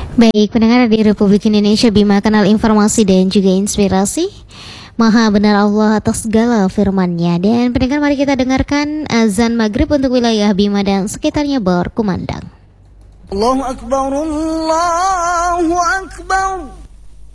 Baik, pendengar di Republik Indonesia, Bima, kanal informasi dan juga inspirasi. Maha benar Allah atas segala firman-Nya. Dan pendengar, mari kita dengarkan azan maghrib untuk wilayah Bima dan sekitarnya berkumandang. Allahu Akbar, Allahu Akbar.